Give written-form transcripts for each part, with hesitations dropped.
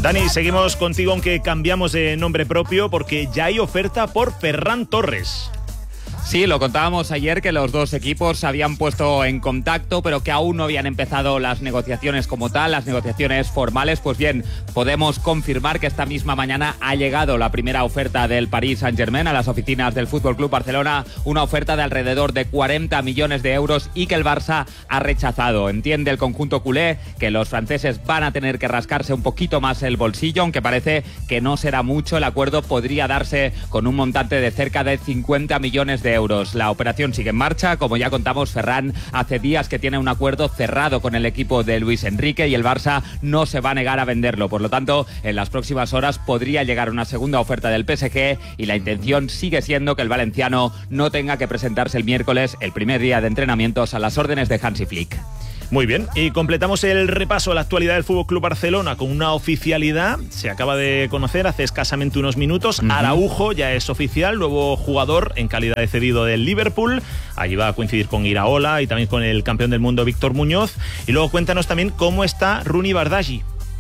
Dani, seguimos contigo, aunque cambiamos de nombre propio, porque ya hay oferta por Ferran Torres. Sí, lo contábamos ayer que los dos equipos se habían puesto en contacto, pero que aún no habían empezado las negociaciones como tal, las negociaciones formales. Pues bien, podemos confirmar que esta misma mañana ha llegado la primera oferta del Paris Saint-Germain a las oficinas del Fútbol Club Barcelona, una oferta de alrededor de 40 millones de euros y que el Barça ha rechazado. Entiende el conjunto culé que los franceses van a tener que rascarse un poquito más el bolsillo, aunque parece que no será mucho. El acuerdo podría darse con un montante de cerca de 50 millones de euros. La operación sigue en marcha. Como ya contamos, Ferran hace días que tiene un acuerdo cerrado con el equipo de Luis Enrique y el Barça no se va a negar a venderlo. Por lo tanto, en las próximas horas podría llegar una segunda oferta del PSG y la intención sigue siendo que el valenciano no tenga que presentarse el miércoles, el primer día de entrenamientos, a las órdenes de Hansi Flick. Muy bien, y completamos el repaso a la actualidad del Fútbol Club Barcelona con una oficialidad. Se acaba de conocer hace escasamente unos minutos. Araujo ya es oficial, nuevo jugador en calidad de cedido del Liverpool. Allí va a coincidir con Iraola y también con el campeón del mundo Víctor Muñoz. Y luego cuéntanos también cómo está Rooney Bardghji.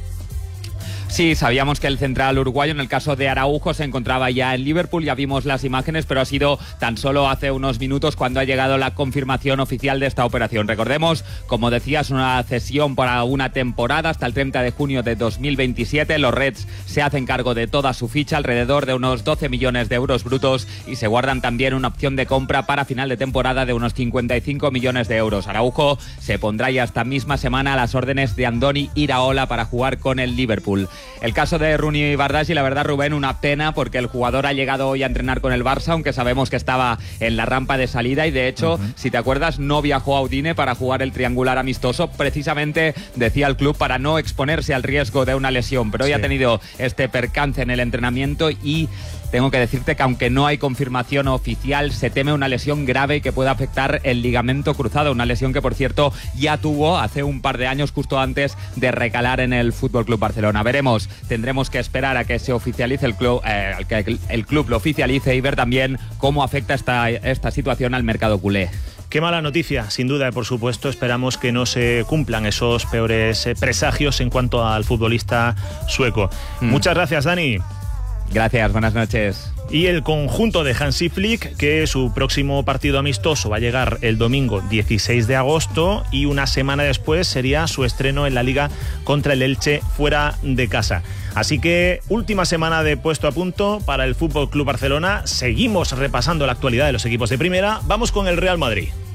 Sí, sabíamos que el central uruguayo, en el caso de Araujo, se encontraba ya en Liverpool, ya vimos las imágenes, pero ha sido tan solo hace unos minutos cuando ha llegado la confirmación oficial de esta operación. Recordemos, como decías, una cesión para una temporada hasta el 30 de junio de 2027. Los Reds se hacen cargo de toda su ficha, alrededor de unos 12 millones de euros brutos, y se guardan también una opción de compra para final de temporada de unos 55 millones de euros. Araujo se pondrá ya esta misma semana a las órdenes de Andoni Iraola para jugar con el Liverpool. El caso de Rooney Bardghji, la verdad, Rubén, una pena, porque el jugador ha llegado hoy a entrenar con el Barça, aunque sabemos que estaba en la rampa de salida y, de hecho, si te acuerdas, no viajó a Udine para jugar el triangular amistoso, precisamente, decía el club, para no exponerse al riesgo de una lesión, pero hoy ha tenido este percance en el entrenamiento y tengo que decirte que aunque no hay confirmación oficial, se teme una lesión grave que pueda afectar el ligamento cruzado, una lesión que, por cierto, ya tuvo hace un par de años, justo antes de recalar en el Fútbol Club Barcelona. Veremos, tendremos que esperar a que se oficialice el club, que el club lo oficialice, y ver también cómo afecta esta situación al mercado culé. Qué mala noticia, sin duda, y por supuesto esperamos que no se cumplan esos peores presagios en cuanto al futbolista sueco. Muchas gracias, Dani. Gracias, buenas noches. Y el conjunto de Hansi Flick, que su próximo partido amistoso va a llegar el domingo 16 de agosto y una semana después sería su estreno en la Liga contra el Elche fuera de casa. Así que última semana de puesto a punto para el Fútbol Club Barcelona. Seguimos repasando la actualidad de los equipos de primera. Vamos con el Real Madrid.